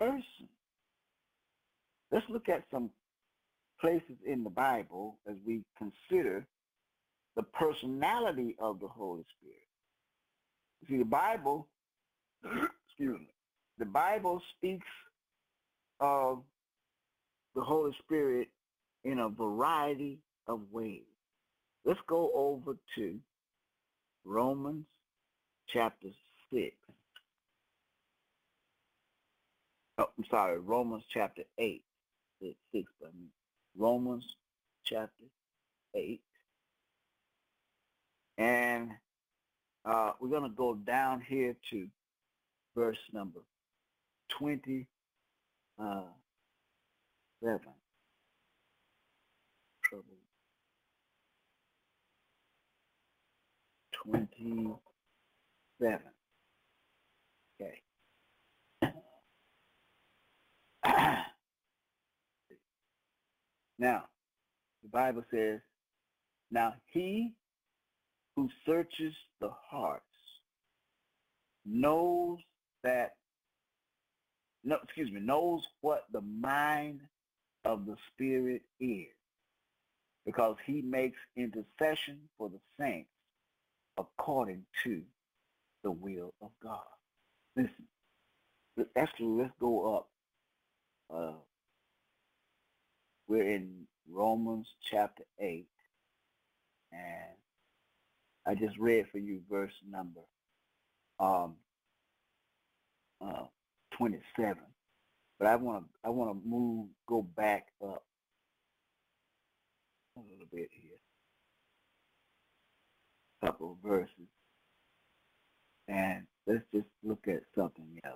person. Let's look at some places in the Bible as we consider the personality of the Holy Spirit. See, the Bible, excuse me, the Bible speaks of the Holy Spirit in a variety of ways. Let's go over to Romans chapter 6. Romans chapter 8. 6, but Romans chapter 8. And we're going to go down here to verse number 27. Trouble. 27. Okay. Now, the Bible says, now he who searches the hearts knows what the mind of the Spirit is, because he makes intercession for the saints according to the will of God. Listen, actually, let's go up. We're in Romans chapter 8, and I just read for you verse number 27. But I want to go back up a little bit here, a couple of verses, and let's just look at something else.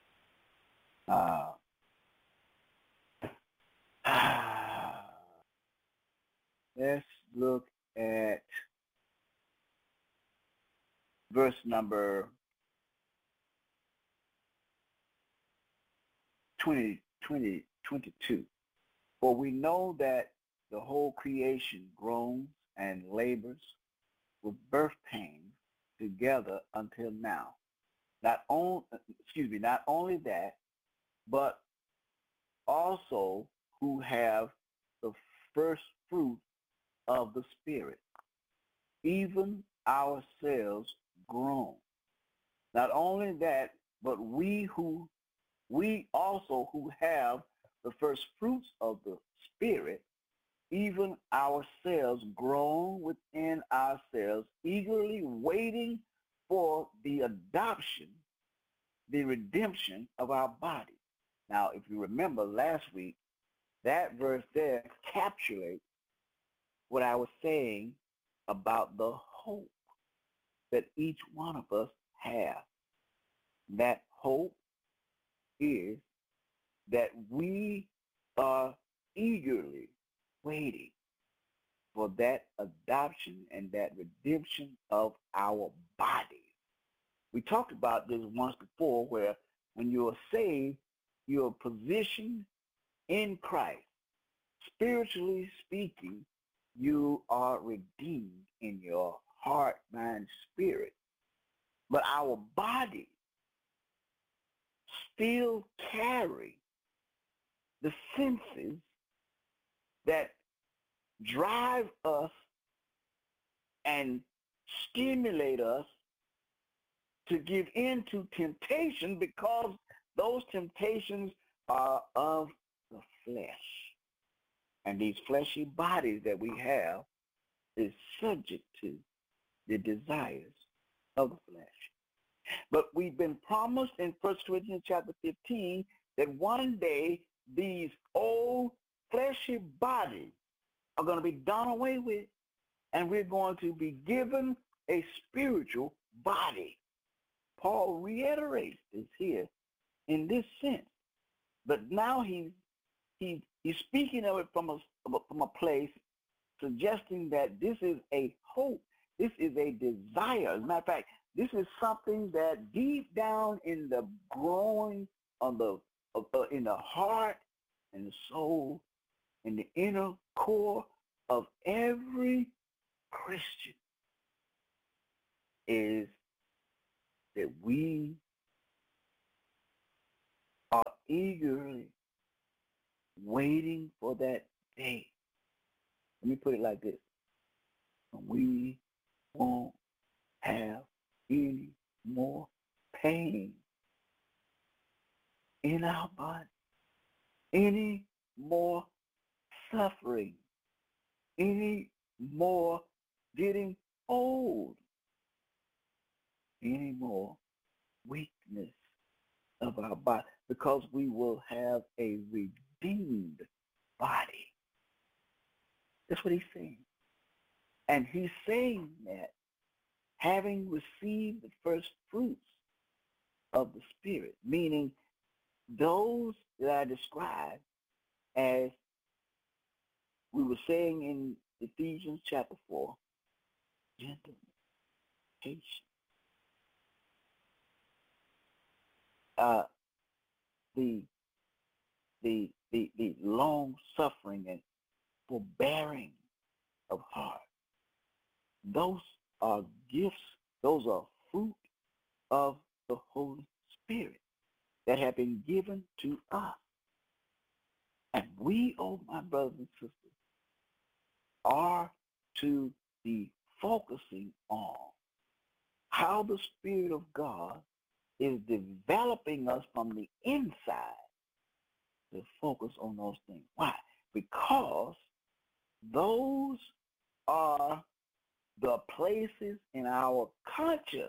Let's look at verse number 22. For we know that the whole creation groans and labors with birth pains together until now. Not only that, but also who have the first fruit of the Spirit, even ourselves groan. Not only that, but we also who have the first fruits of the Spirit, even ourselves groan within ourselves, eagerly waiting for the adoption, the redemption of our body. Now, if you remember last week, that verse there encapsulates what I was saying about the hope that each one of us have. That hope is that we are eagerly waiting for that adoption and that redemption of our body. We talked about this once before, where when you are saved, you are positioned in Christ. Spiritually speaking, you are redeemed in your heart, mind, spirit. But our body still carry the senses that drive us and stimulate us to give in to temptation, because those temptations are of the flesh. And these fleshy bodies that we have is subject to the desires of the flesh. But we've been promised in 1 Corinthians chapter 15 that one day these old fleshy bodies are going to be done away with, and we're going to be given a spiritual body. Paul reiterates this here in this sense, but now he's speaking of it from a place suggesting that this is a hope, this is a desire. As a matter of fact, this is something that deep down in the growing of in the heart and the soul, in the inner core of every Christian, is that we are eagerly waiting for that day. Let me put it like this. We won't have any more pain in our body, any more suffering, any more getting old, any more weakness of our body, because we will have a redeemed body. That's what he's saying. And he's saying that having received the first fruits of the Spirit, meaning those that I described as we were saying in Ephesians chapter 4, gentleness, patience, the long suffering and forbearing of heart. Those are gifts, those are fruit of the Holy Spirit that have been given to us. And we, oh my brothers and sisters, are to be focusing on how the Spirit of God is developing us from the inside to focus on those things. Why? Because those are the places in our consciousness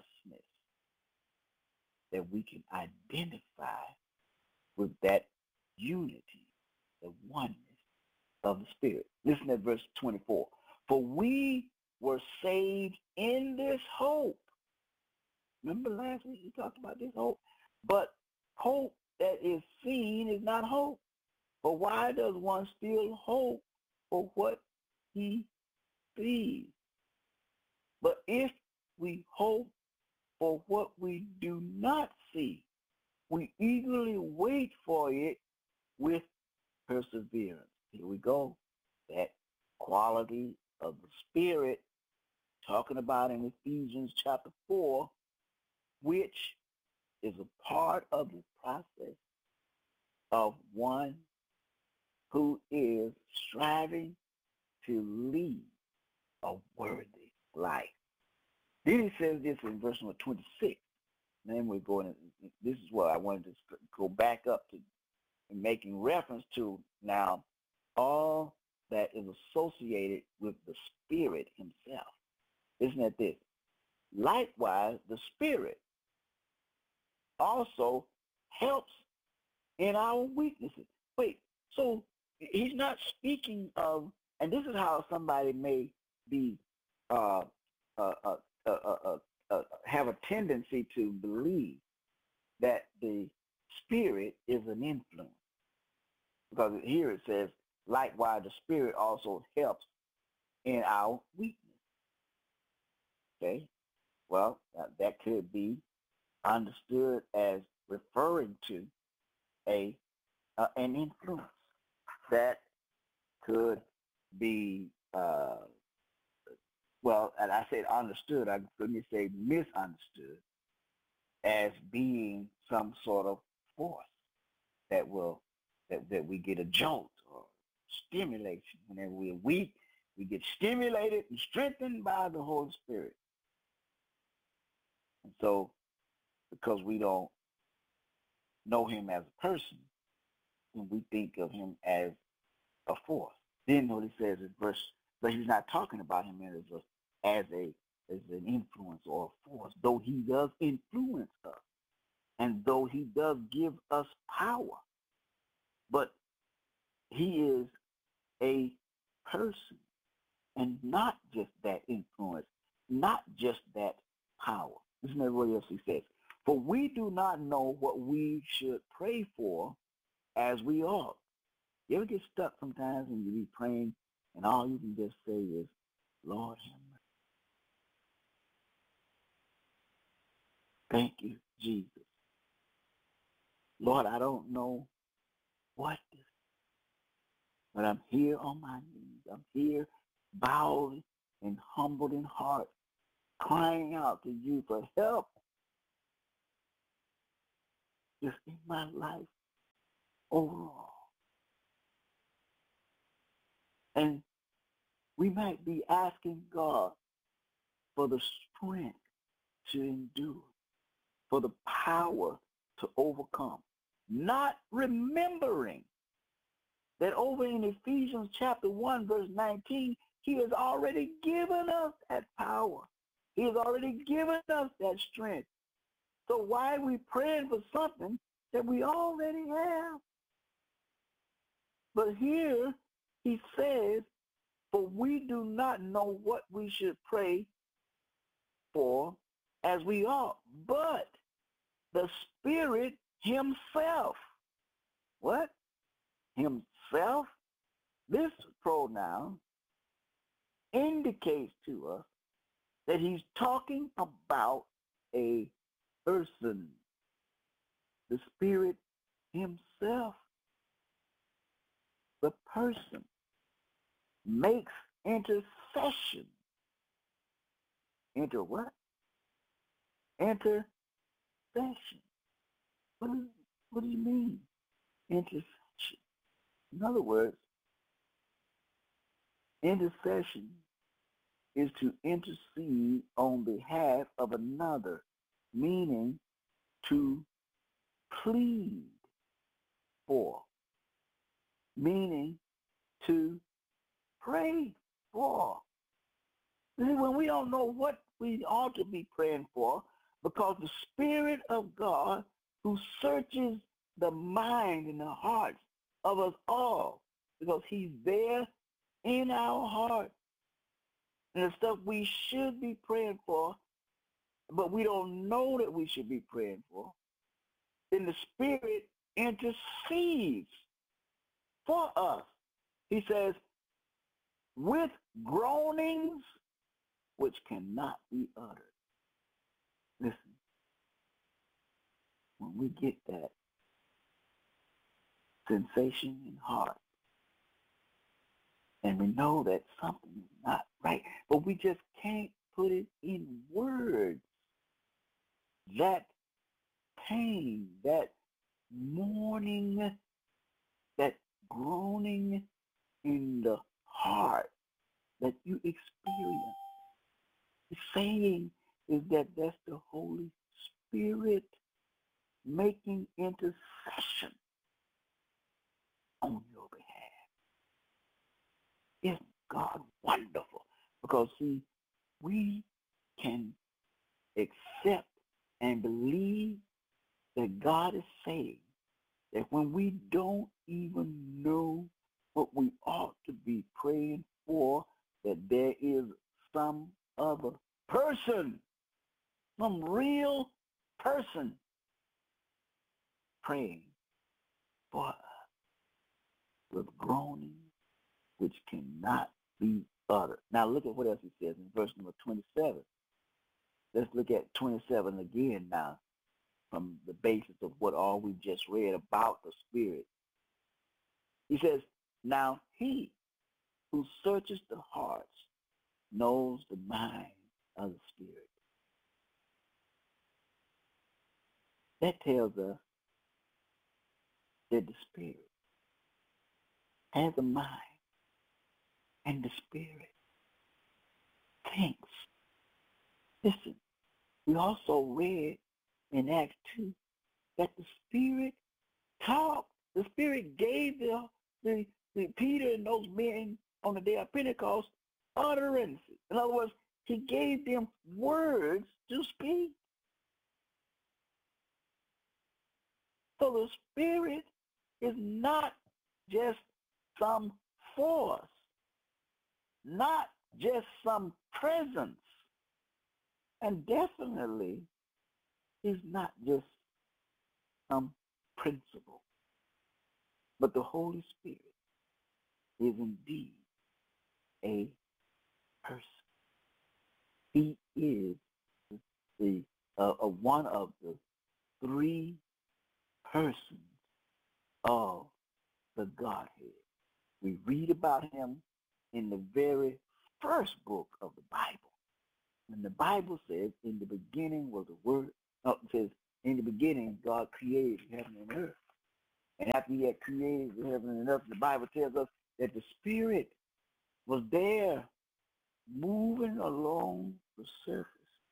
that we can identify with that unity, the oneness of the Spirit. Listen at verse 24. For we were saved in this hope. Remember last week we talked about this hope? But hope that is seen is not hope. But why does one still hope for what he sees? But if we hope for what we do not see, we eagerly wait for it with perseverance. Here we go. That quality of the Spirit, talking about in Ephesians chapter 4, which is a part of the process of one who is striving to lead a worthy life. Then he says this in verse number 26. Then we're going to, this is what I wanted to go back up to, making reference to now all that is associated with the Spirit himself. Listen at this. Likewise, the Spirit also helps in our weaknesses. Wait, so he's not speaking of, and this is how somebody may be have a tendency to believe that the Spirit is an influence. Because here it says, likewise, the Spirit also helps in our weakness. Okay? Well, that could be understood as referring to an influence that could be, well, and I said understood, let me say misunderstood, as being some sort of force that will, that we get a jolt or stimulation. Whenever we're weak, we get stimulated and strengthened by the Holy Spirit. And so, because we don't know him as a person, and we think of him as a force. Then what he says in verse, but he's not talking about him as an influence or a force, though he does influence us, and though he does give us power. But he is a person, and not just that influence, not just that power. Listen to what else he says. For we do not know what we should pray for as we ought. You ever get stuck sometimes when you be praying and all you can just say is, Lord, have mercy. Thank you, Jesus. Lord, I don't know what this is, but I'm here on my knees. I'm here bowed and humbled in heart, crying out to you for help just in my life. overall. And we might be asking God for the strength to endure, for the power to overcome, not remembering that over in Ephesians chapter 1, verse 19, he has already given us that power. He has already given us that strength. So why are we praying for something that we already have? But here he says, for we do not know what we should pray for as we ought, but the Spirit himself. What? Himself? This pronoun indicates to us that he's talking about a person. The Spirit himself, the person, makes intercession. Enter what? Intercession. What do you mean? Intercession. In other words, intercession is to intercede on behalf of another, meaning to plead for, meaning to pray for. See, when we don't know what we ought to be praying for, because the Spirit of God who searches the mind and the hearts of us all, because he's there in our heart, and the stuff we should be praying for, but we don't know that we should be praying for, then the Spirit intercedes for us. He says, with groanings which cannot be uttered. Listen, when we get that sensation in heart, and we know that something is not right, but we just can't put it in words, that pain, that mourning, that groaning in the heart that you experience. The saying is that that's the Holy Spirit making intercession on your behalf. Isn't God wonderful? Because, see, we can accept and believe that God is saying that when we don't even know what we ought to be praying for, that there is some other person, some real person praying for us with groaning which cannot be uttered. Now look at what else he says in verse number 27. Let's look at 27 again now from the basis of what all we just read about the Spirit. He says, now he who searches the hearts knows the mind of the Spirit. That tells us that the Spirit has a mind, and the Spirit thinks. Listen, we also read in Acts 2 that the Spirit talked. The Spirit gave the Peter and those men on the day of Pentecost utterances. In other words, he gave them words to speak. So the Spirit is not just some force, not just some presence, and definitely is not just some principle. But the Holy Spirit is indeed a person. He is the one of the three persons of the Godhead. We read about him in the very first book of the Bible. And the Bible says, in the beginning was the Word. No, it says, in the beginning, God created heaven and earth. And after he had created the heaven and earth, the Bible tells us that the Spirit was there moving along the surface.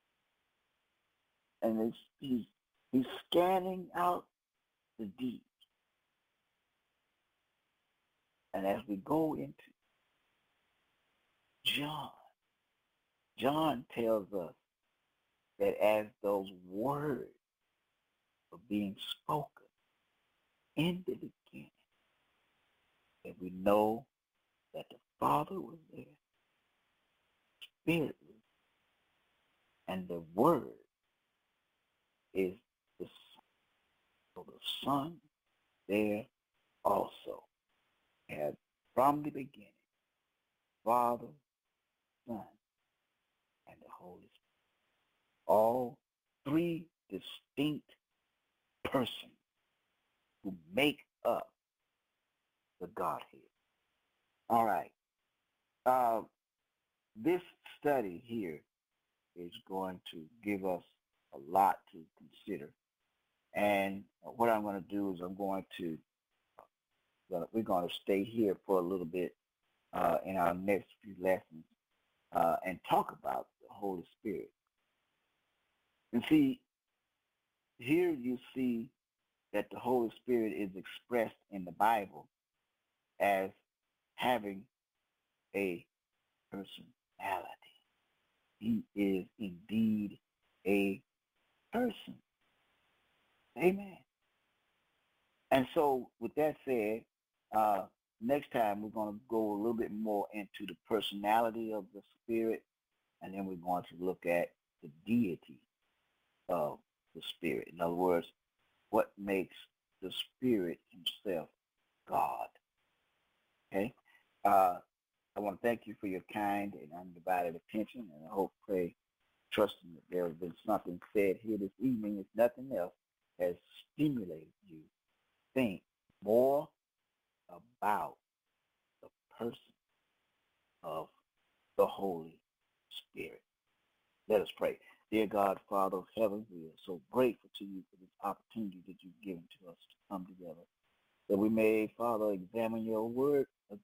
And he's scanning out the deep. And as we go into John, John tells us that as those words are being spoken in the beginning, that we know that the Father was there, Spirit was there, and the Word is the Son. So the Son there also had from the beginning Father, Son, and the Holy Spirit. All three distinct persons who make up the Godhead. All right. This study here is going to give us a lot to consider. And what I'm going to do is we're going to stay here for a little bit in our next few lessons and talk about the Holy Spirit. And see, here you see that the Holy Spirit is expressed in the Bible as having a personality. He is indeed a person. Amen. And so with that said, next time we're going to go a little bit more into the personality of the Spirit, and then we're going to look at the deity of the Spirit. In other words, what makes the Spirit himself God. Okay? I want to thank you for your kind and undivided attention, and I hope, pray, trusting that there has been something said here this evening, if nothing else, has stimulated you to think more about the person of the Holy Spirit. Let us pray. Dear God, Father of heaven, we are so grateful to you for this opportunity that you've given to us to come together, that we may, Father, examine your word again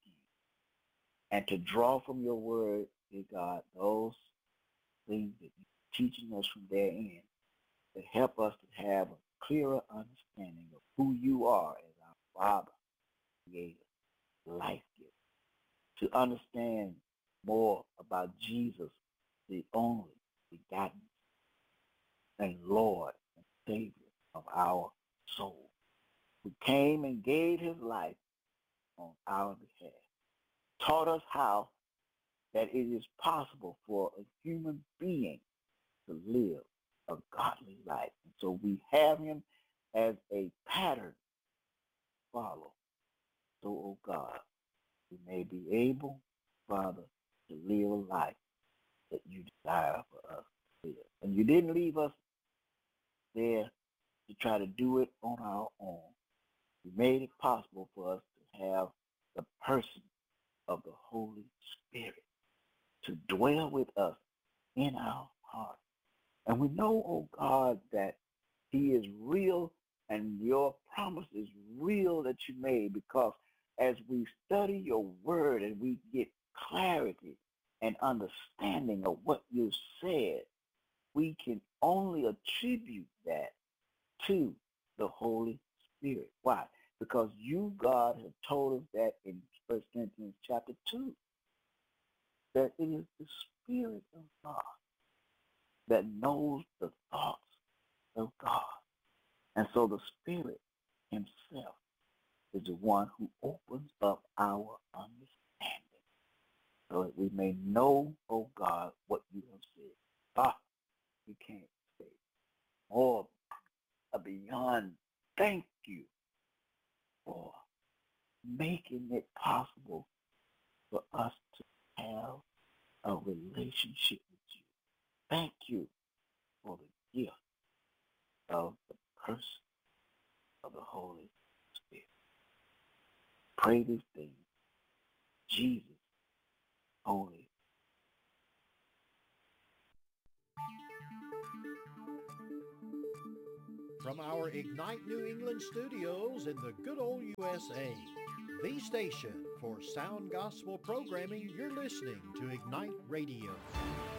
and to draw from your word, dear God, those things that you're teaching us from therein that help us to have a clearer understanding of who you are as our Father, Creator, life giver, to understand more about Jesus, the only begotten and Lord and Savior of our soul, who came and gave his life on our behalf, taught us how that it is possible for a human being to live a godly life. And so we have him as a pattern to follow. So, oh God, we may be able, Father, to live a life that you desire for us to live. And you didn't leave us there to try to do it on our own. You made it possible for us to have the person of the Holy Spirit to dwell with us in our heart. And we know, oh God, that he is real and your promise is real that you made, because as we study your word and we get clarity and understanding of what you said, we can only attribute that to the Holy Spirit. Why? Because you, God, have told us that in 1 Corinthians chapter 2, that it is the Spirit of God that knows the thoughts of God. And so the Spirit himself is the one who opens up our understanding so that we may know, oh God, what you have said. We can't say more beyond thank you for making it possible for us to have a relationship with you. Thank you for the gift of the person of the Holy Spirit. Pray these things. Jesus, holy. from our Ignite New England studios in the good old USA. The station for sound gospel programming, you're listening to Ignite Radio.